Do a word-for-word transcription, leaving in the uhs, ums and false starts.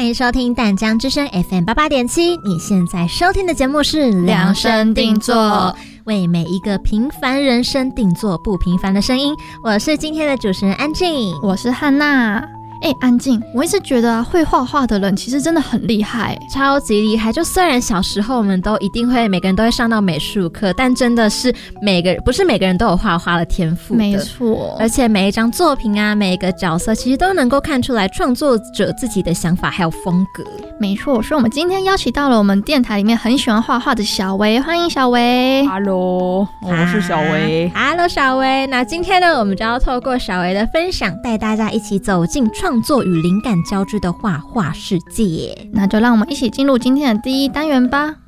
欢迎收听淡江之声 F M 八八点七，你现在收听的节目是量身定做， 为每一个平凡人生定做不平凡的声音。我是今天的主持人安静， 我是汉娜。哎、欸，安静，我一直觉得啊，会画画的人其实真的很厉害， 超级厉害。就虽然小时候我们都一定会，每个人都会上到美术课，但真的是每个不是每个人都有画画的天赋的， 没错。 而且每一张作品啊，每一个角色，其实都能够看出来创作者自己的想法还有风格。 没错，所以我们今天邀请到了我们电台里面很喜欢画画的小维，欢迎小维。 Hello， 我是小维。 啊、Hello， 小维。那今天呢，我们就要透过小维的分享，带大家一起走进创作与灵感交织的画画世界。 那就让我们一起进入今天的第一单元吧。